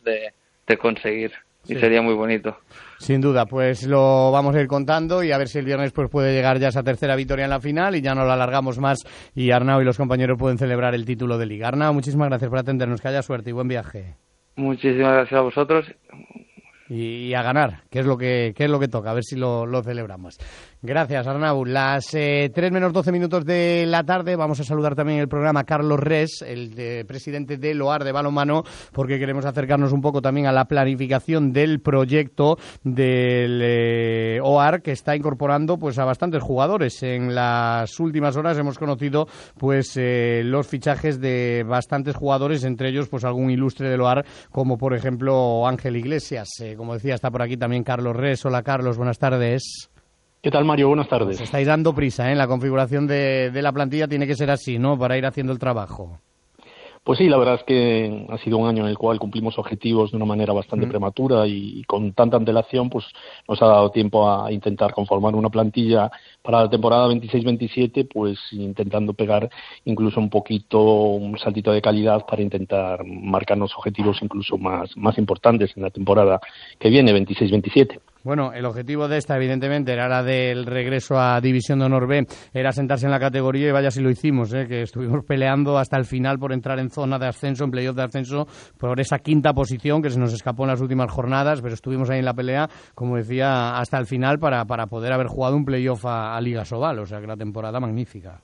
de conseguir. Sí. Y sería muy bonito. Sin duda, pues lo vamos a ir contando y a ver si el viernes pues puede llegar ya esa tercera victoria en la final y ya no la alargamos más y Arnau y los compañeros pueden celebrar el título de Liga. Arnau, muchísimas gracias por atendernos, que haya suerte y buen viaje. Muchísimas gracias a vosotros. Y a ganar, que es lo que toca, a ver si lo celebramos. Gracias, Arnau. Las 3 menos 12 minutos de la tarde. Vamos a saludar también el programa a Carlos Res, el presidente del OAR de balonmano, porque queremos acercarnos un poco también a la planificación del proyecto del OAR, que está incorporando pues a bastantes jugadores. En las últimas horas hemos conocido pues los fichajes de bastantes jugadores, entre ellos pues algún ilustre del OAR, como por ejemplo Ángel Iglesias. Como decía, está por aquí también Carlos Res. Hola, Carlos, buenas tardes. ¿Qué tal, Mario? Buenas tardes. Pues estáis dando prisa, ¿eh? La configuración de la plantilla tiene que ser así, ¿no? Para ir haciendo el trabajo. Pues sí, la verdad es que ha sido un año en el cual cumplimos objetivos de una manera bastante prematura y con tanta antelación pues nos ha dado tiempo a intentar conformar una plantilla para la temporada 26-27, pues intentando pegar incluso un saltito de calidad para intentar marcarnos objetivos incluso más importantes en la temporada que viene, 26-27. Bueno, el objetivo de esta, evidentemente, era la del regreso a División de Honor B, era sentarse en la categoría y vaya si lo hicimos, que estuvimos peleando hasta el final por entrar en zona de ascenso, en playoff de ascenso, por esa quinta posición que se nos escapó en las últimas jornadas, pero estuvimos ahí en la pelea, como decía, hasta el final para poder haber jugado un playoff a Liga Sobal, o sea que la temporada magnífica.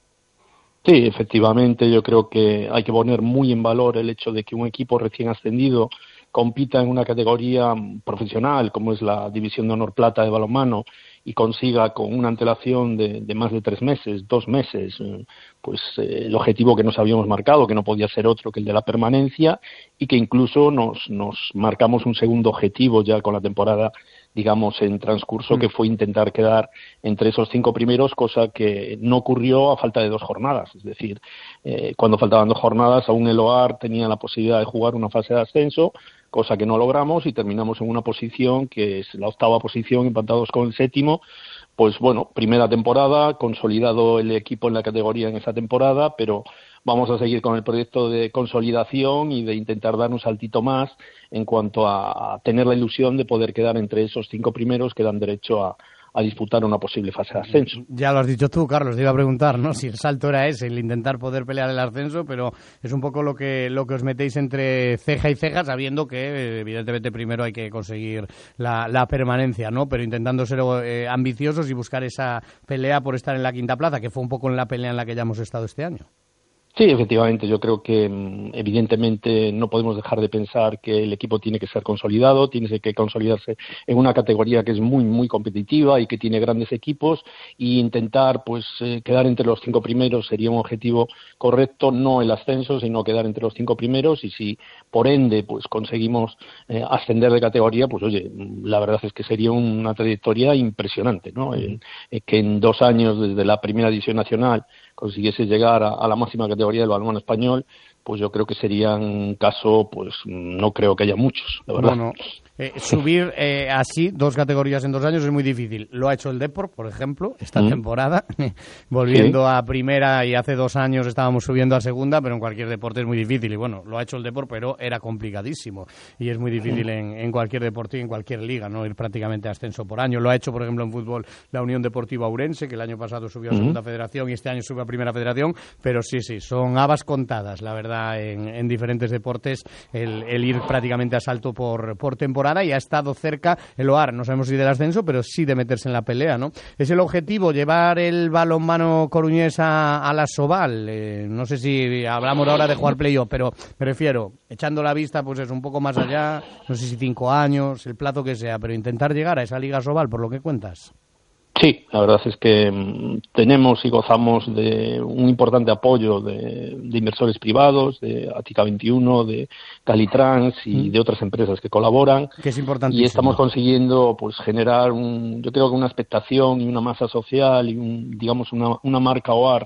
Sí, efectivamente, yo creo que hay que poner muy en valor el hecho de que un equipo recién ascendido compita en una categoría profesional como es la División de Honor Plata de balonmano y consiga con una antelación de más de 3 meses, 2 meses, pues el objetivo que nos habíamos marcado, que no podía ser otro que el de la permanencia, y que incluso nos marcamos un segundo objetivo ya con la temporada, digamos, en transcurso, que fue intentar quedar entre esos 5 primeros, cosa que no ocurrió a falta de 2 jornadas. Es decir, cuando faltaban 2 jornadas, aún el OAR tenía la posibilidad de jugar una fase de ascenso, cosa que no logramos y terminamos en una posición que es la 8ª posición, empatados con el 7º. Pues bueno, primera temporada, consolidado el equipo en la categoría en esa temporada, pero vamos a seguir con el proyecto de consolidación y de intentar dar un saltito más en cuanto a tener la ilusión de poder quedar entre esos 5 primeros que dan derecho a disputar una posible fase de ascenso. Ya lo has dicho tú, Carlos, te iba a preguntar, ¿no? Si el salto era ese, el intentar poder pelear el ascenso, pero es un poco lo que os metéis entre ceja y ceja, sabiendo que evidentemente primero hay que conseguir la permanencia, ¿no? Pero intentando ser ambiciosos y buscar esa pelea por estar en la quinta plaza, que fue un poco en la pelea en la que ya hemos estado este año. Sí, efectivamente, yo creo que evidentemente no podemos dejar de pensar que el equipo tiene que ser consolidado, tiene que consolidarse en una categoría que es muy, muy competitiva y que tiene grandes equipos, y intentar pues quedar entre los 5 primeros sería un objetivo correcto, no el ascenso, sino quedar entre los 5 primeros, y si por ende pues conseguimos ascender de categoría, pues oye, la verdad es que sería una trayectoria impresionante, ¿no? Que en 2 años desde la primera división nacional consiguiese llegar a la máxima categoría del balonmano español, pues yo creo que sería un caso, pues no creo que haya muchos, la verdad. Bueno, subir así 2 categorías en 2 años es muy difícil. Lo ha hecho el Depor, por ejemplo, esta temporada, volviendo a primera, y hace 2 años estábamos subiendo a segunda, pero en cualquier deporte es muy difícil. Y bueno, lo ha hecho el Depor, pero era complicadísimo. Y es muy difícil en cualquier deporte y en cualquier liga, ¿no? Ir prácticamente a ascenso por año. Lo ha hecho, por ejemplo, en fútbol la Unión Deportiva Ourense, que el año pasado subió a segunda federación y este año sube a primera federación. Pero sí, son habas contadas, la verdad, en diferentes deportes, el ir prácticamente a salto por temporada. Y ha estado cerca el OAR, no sabemos si del ascenso, pero sí de meterse en la pelea, ¿no? Es el objetivo, llevar el balonmano coruñés a la Sobal. No sé si hablamos ahora de jugar playoff, pero me refiero, echando la vista, pues es un poco más allá, no sé si 5 años, el plazo que sea, pero intentar llegar a esa Liga Sobal, por lo que cuentas. Sí, la verdad es que tenemos y gozamos de un importante apoyo de inversores privados, de Atica 21, de Calitrans y de otras empresas que colaboran. Que es importantísimo. Y estamos consiguiendo pues generar yo creo que una expectación y una masa social y digamos una marca OAR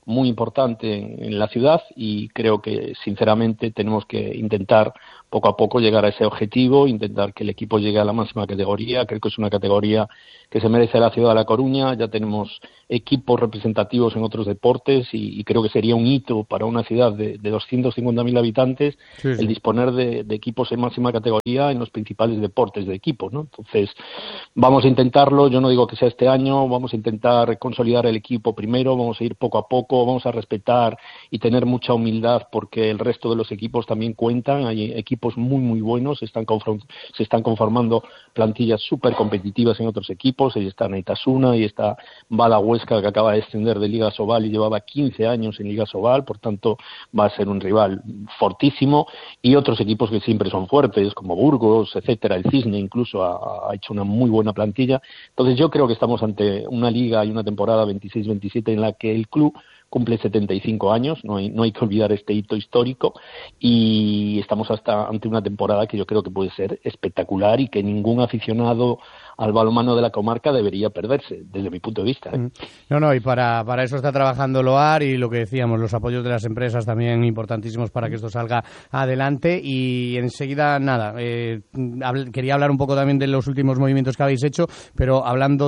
muy importante en la ciudad y creo que sinceramente tenemos que intentar poco a poco llegar a ese objetivo, intentar que el equipo llegue a la máxima categoría. Creo que es una categoría que se merece la ciudad de La Coruña. Ya tenemos equipos representativos en otros deportes y creo que sería un hito para una ciudad de 250.000 habitantes el disponer de equipos en máxima categoría en los principales deportes de equipo, ¿no? Entonces, vamos a intentarlo. Yo no digo que sea este año, vamos a intentar consolidar el equipo primero, vamos a ir poco a poco, vamos a respetar y tener mucha humildad porque el resto de los equipos también cuentan. Hay equipos muy buenos, se están conformando plantillas súper competitivas en otros equipos. Ahí está Neitasuna, y está Bala Huesca, que acaba de descender de Liga Sobal y llevaba 15 años en Liga Sobal, por tanto va a ser un rival fortísimo, y otros equipos que siempre son fuertes, como Burgos, etcétera. El Cisne incluso ha hecho una muy buena plantilla. Entonces yo creo que estamos ante una liga y una temporada 26-27 en la que el club cumple 75 años, no hay que olvidar este hito histórico, y estamos ante una temporada que yo creo que puede ser espectacular y que ningún aficionado al balonmano de la comarca debería perderse, desde mi punto de vista. No, y para eso está trabajando Loar, y lo que decíamos, los apoyos de las empresas también importantísimos para que esto salga adelante. Y enseguida, quería hablar un poco también de los últimos movimientos que habéis hecho, pero hablando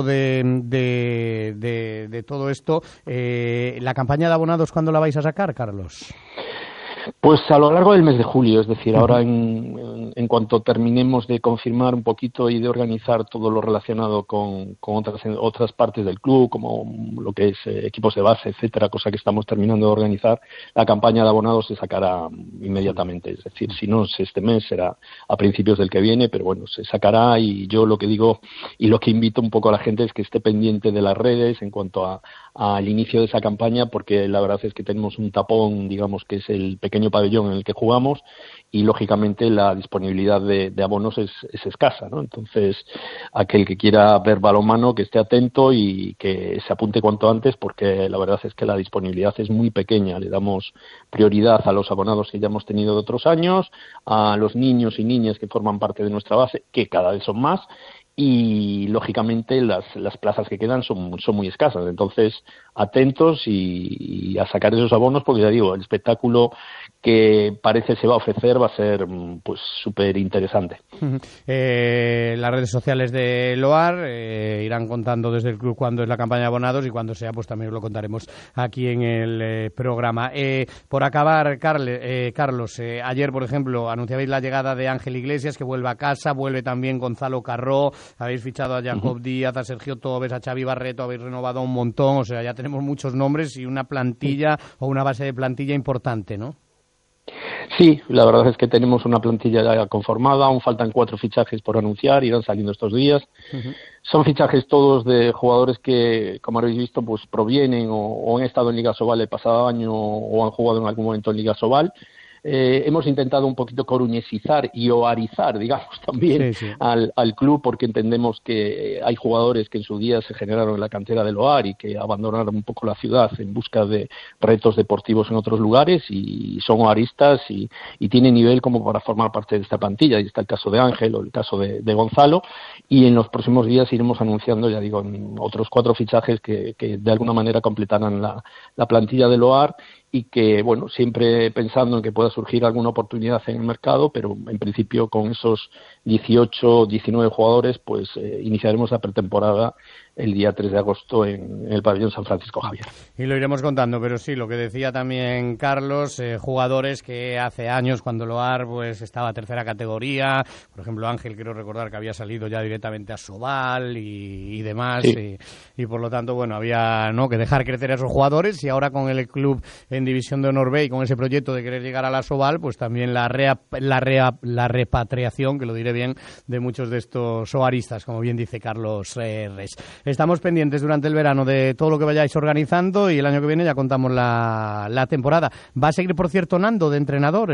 de todo esto, la campaña de abonados, ¿cuándo la vais a sacar, Carlos? Pues a lo largo del mes de julio, es decir, ahora en cuanto terminemos de confirmar un poquito y de organizar todo lo relacionado con otras partes del club, como lo que es equipos de base, etcétera, cosa que estamos terminando de organizar, la campaña de abonados se sacará inmediatamente. Es decir, si no es este mes, será a principios del que viene, pero bueno, se sacará. Y yo lo que digo y lo que invito un poco a la gente es que esté pendiente de las redes en cuanto al inicio de esa campaña, porque la verdad es que tenemos un tapón, digamos, que es el pequeño pabellón en el que jugamos, y lógicamente la disponibilidad de abonos es escasa, ¿no? Entonces, aquel que quiera ver balonmano, que esté atento y que se apunte cuanto antes, porque la verdad es que la disponibilidad es muy pequeña. Le damos prioridad a los abonados que ya hemos tenido de otros años, a los niños y niñas que forman parte de nuestra base, que cada vez son más, y lógicamente las plazas que quedan son muy escasas. Entonces, atentos y a sacar esos abonos, porque ya digo, el espectáculo que parece se va a ofrecer va a ser pues súper interesante. Las redes sociales de Loar irán contando desde el club cuándo es la campaña de abonados, y cuando sea pues también lo contaremos aquí en el programa. Por acabar, Carlos, ayer por ejemplo anunciabais la llegada de Ángel Iglesias, que vuelve a casa, vuelve también Gonzalo Carró, habéis fichado a Jacob Díaz, a Sergio Tobes, a Xavi Barreto, habéis renovado un montón, o sea, ya tenemos muchos nombres y una plantilla o una base de plantilla importante, ¿no? Sí, la verdad es que tenemos una plantilla ya conformada, aún faltan 4 fichajes por anunciar, irán saliendo estos días. Son fichajes todos de jugadores que, como habéis visto, pues provienen o han estado en Liga Sobal el pasado año o han jugado en algún momento en Liga Sobal. Hemos intentado un poquito coruñesizar y oarizar, digamos, también al club, porque entendemos que hay jugadores que en su día se generaron en la cantera del Oar y que abandonaron un poco la ciudad en busca de retos deportivos en otros lugares, y son oaristas y tienen nivel como para formar parte de esta plantilla. Y está el caso de Ángel o el caso de Gonzalo, y en los próximos días iremos anunciando, ya digo, otros 4 fichajes que de alguna manera completarán la plantilla del Oar, y que, bueno, siempre pensando en que pueda surgir alguna oportunidad en el mercado, pero en principio con esos 18, 19 jugadores, pues iniciaremos la pretemporada el día 3 de agosto en el pabellón San Francisco Javier. Y lo iremos contando, pero sí, lo que decía también Carlos, jugadores que hace años, cuando Loar pues estaba tercera categoría, por ejemplo Ángel, quiero recordar que había salido ya directamente a Sobal y demás, sí. y por lo tanto, bueno, había que dejar crecer a esos jugadores, y ahora con el club en División de Honor B y con ese proyecto de querer llegar a la Sobal, pues también la repatriación, que lo diré bien, de muchos de estos soaristas, como bien dice Carlos Res. Estamos pendientes durante el verano de todo lo que vayáis organizando, y el año que viene ya contamos la temporada. ¿Va a seguir, por cierto, Nando de entrenador?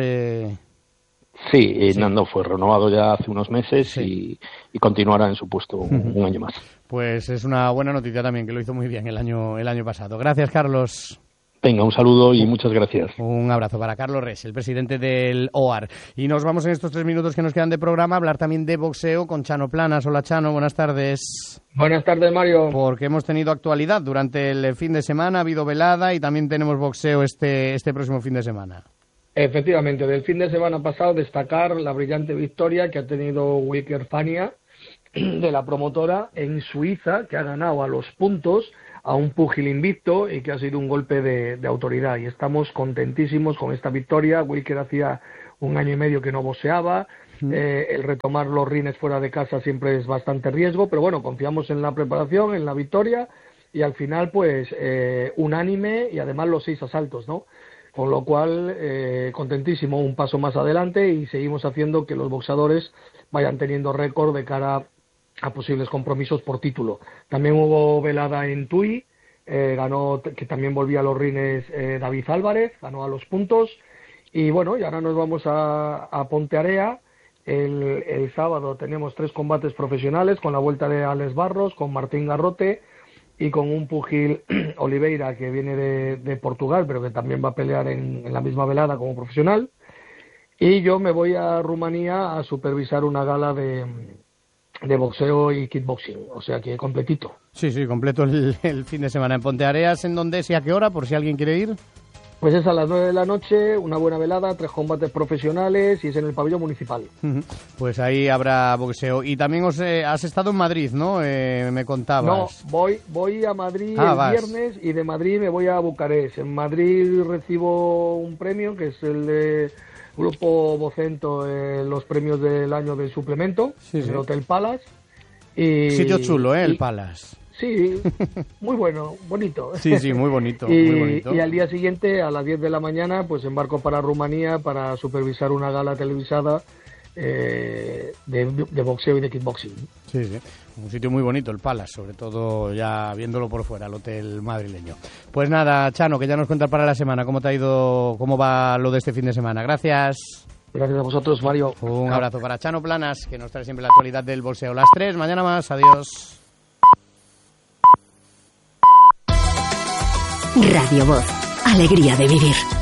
Sí, Nando fue renovado ya hace unos meses y continuará en su puesto un año más. Pues es una buena noticia también, que lo hizo muy bien el año pasado. Gracias, Carlos. Venga, un saludo y muchas gracias. Un abrazo para Carlos Res, el presidente del OAR. Y nos vamos en estos 3 minutos que nos quedan de programa a hablar también de boxeo con Chano Planas. Hola, Chano, buenas tardes. Buenas tardes, Mario. Porque hemos tenido actualidad durante el fin de semana, ha habido velada y también tenemos boxeo este próximo fin de semana. Efectivamente, del fin de semana pasado destacar la brillante victoria que ha tenido Wilker Fania de la promotora en Suiza, que ha ganado a los puntos a un púgil invicto y que ha sido un golpe de autoridad. Y estamos contentísimos con esta victoria. Wilker hacía 1 año y medio que no boxeaba. El retomar los rines fuera de casa siempre es bastante riesgo, pero bueno, confiamos en la preparación, en la victoria y al final pues unánime y además los 6 asaltos, ¿no? Con lo cual, contentísimo, un paso más adelante y seguimos haciendo que los boxeadores vayan teniendo récord de cara a posibles compromisos por título. También hubo velada en Tui, ganó, que también volvía a los rines David Álvarez, ganó a los puntos. Y bueno, y ahora nos vamos a Pontearea. El sábado tenemos 3 combates profesionales con la vuelta de Alex Barros, con Martín Garrote y con un púgil Oliveira que viene de Portugal, pero que también va a pelear en la misma velada como profesional. Y yo me voy a Rumanía a supervisar una gala de boxeo y kickboxing, o sea que completito. Sí, completo el fin de semana. ¿En Ponteareas en dónde es y a qué hora, por si alguien quiere ir? Pues es a las 9 de la noche, una buena velada, 3 combates profesionales y es en el pabellón municipal. Pues ahí habrá boxeo. Y también has estado en Madrid, ¿no? Me contabas. No, voy a Madrid viernes y de Madrid me voy a Bucarest. En Madrid recibo un premio que es el de Grupo Vocento, los premios del año del suplemento, en el Hotel Palace. Y, sitio chulo, el Palace. Sí, muy bueno, bonito. Sí, muy bonito, muy bonito. Y al día siguiente, a las 10 de la mañana, pues embarco para Rumanía para supervisar una gala televisada de boxeo y de kickboxing. Sí, un sitio muy bonito, el Palace, sobre todo ya viéndolo por fuera, el hotel madrileño. Pues nada, Chano, que ya nos cuentas para la semana cómo te ha ido, cómo va lo de este fin de semana. Gracias. Gracias a vosotros, Mario. Un abrazo para Chano Planas, que nos trae siempre la actualidad del boxeo. Las 3, mañana más, adiós. Radio Voz, alegría de vivir.